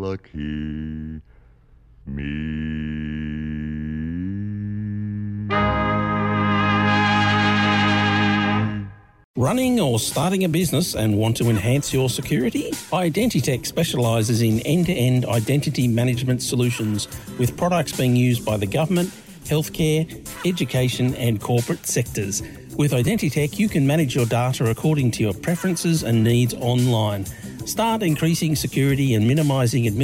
lucky me. Running or starting a business and want to enhance your security? Identitech specialises in end-to-end identity management solutions with products being used by the government, healthcare, education and corporate sectors. With Identitech, you can manage your data according to your preferences and needs online. Start increasing security and minimising